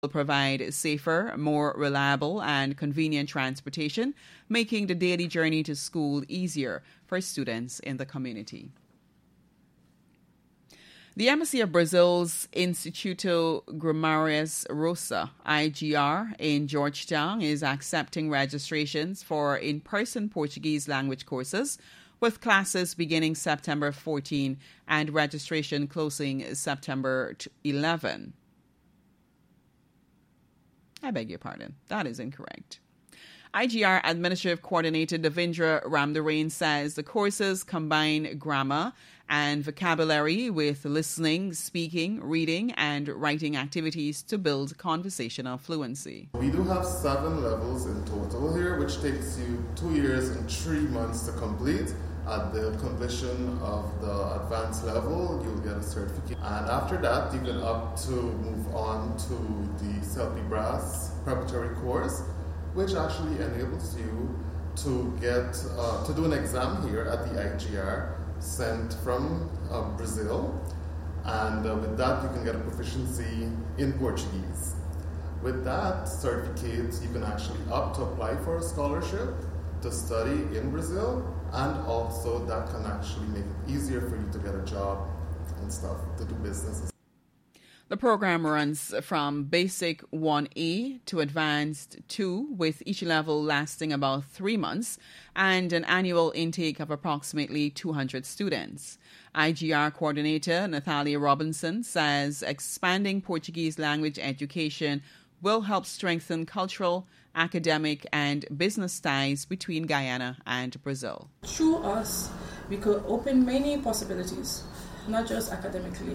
will provide safer, more reliable, and convenient transportation, making the daily journey to school easier for students in the community. The Embassy of Brazil's Instituto Guimarães Rosa, IGR, in Georgetown is accepting registrations for in-person Portuguese language courses, with classes beginning September 14 and registration closing September 11. I beg your pardon. That is incorrect. IGR Administrative Coordinator Devendra Ramdarain says the courses combine grammar and vocabulary with listening, speaking, reading, and writing activities to build conversational fluency. We do have 7 levels in total here, which takes you 2 years and 3 months to complete. At the completion of the advanced level, you'll get a certificate. And after that, you can opt to move on to the CELPE-BRAS preparatory course, which actually enables you to get to do an exam here at the IGR sent from Brazil. And with that, you can get a proficiency in Portuguese. With that certificate, you can actually opt to apply for a scholarship to study in Brazil, and also that can actually make it easier for you to get a job and stuff, to do business. The program runs from Basic 1A to Advanced 2, with each level lasting about 3 months and an annual intake of approximately 200 students. IGR Coordinator Nathalia Robinson says expanding Portuguese language education will help strengthen cultural, academic, and business ties between Guyana and Brazil. Through us, we could open many possibilities, not just academically.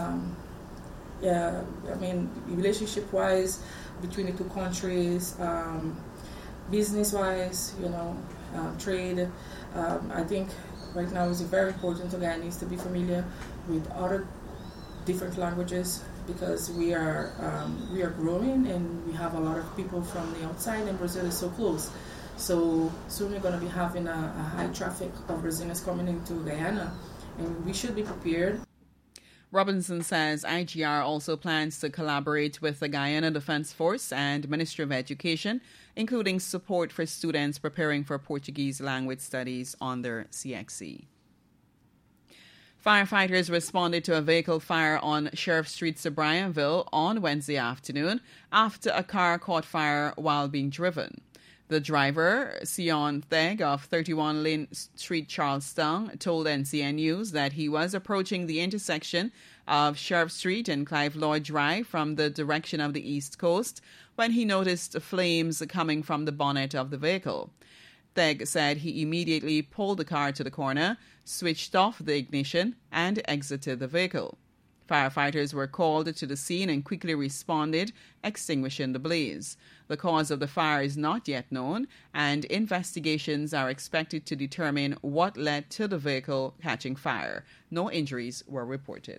Relationship-wise, between the two countries, business-wise, trade. I think right now it's very important to Guyanese to be familiar with other different languages, because we are growing and we have a lot of people from the outside, and Brazil is so close. So soon we're going to be having a high traffic of Brazilians coming into Guyana, and we should be prepared. Robinson says IGR also plans to collaborate with the Guyana Defense Force and Ministry of Education, including support for students preparing for Portuguese language studies on their CXC. Firefighters responded to a vehicle fire on Sheriff Street, Sobrianville on Wednesday afternoon after a car caught fire while being driven. The driver, Sion Theg of 31 Lynn Street, Charlestown, told NCN News that he was approaching the intersection of Sheriff Street and Clive Lloyd Drive from the direction of the East Coast when he noticed flames coming from the bonnet of the vehicle. Theg said he immediately pulled the car to the corner, switched off the ignition, and exited the vehicle. Firefighters were called to the scene and quickly responded, extinguishing the blaze. The cause of the fire is not yet known, and investigations are expected to determine what led to the vehicle catching fire. No injuries were reported.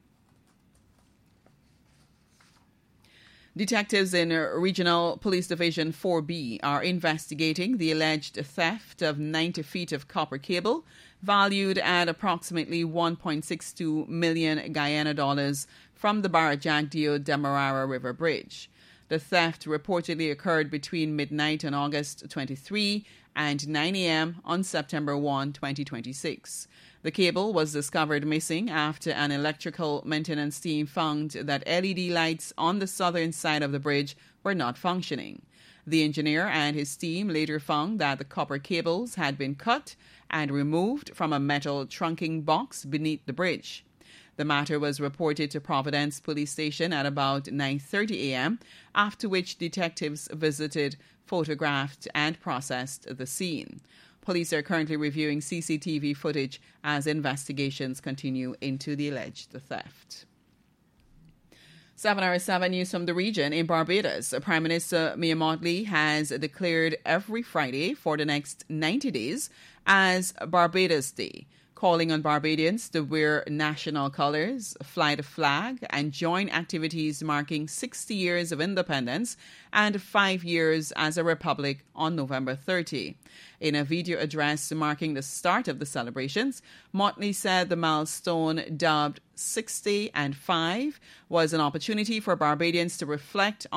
Detectives in Regional Police Division 4B are investigating the alleged theft of 90 feet of copper cable valued at approximately 1.62 million Guyana dollars from the Barajagdio Demerara River Bridge. The theft reportedly occurred between midnight on August 23 and 9 a.m. on September 1, 2026. The cable was discovered missing after an electrical maintenance team found that LED lights on the southern side of the bridge were not functioning. The engineer and his team later found that the copper cables had been cut and removed from a metal trunking box beneath the bridge. The matter was reported to Providence Police Station at about 9:30 a.m., after which detectives visited, photographed, and processed the scene. Police are currently reviewing CCTV footage as investigations continue into the alleged theft. 7 hours 7 news from the region. In Barbados, Prime Minister Mia Mottley has declared every Friday for the next 90 days as Barbados Day, calling on Barbadians to wear national colours, fly the flag, and join activities marking 60 years of independence and 5 years as a republic on November 30. In a video address marking the start of the celebrations, Mottley said the milestone, dubbed 60 and 5, was an opportunity for Barbadians to reflect on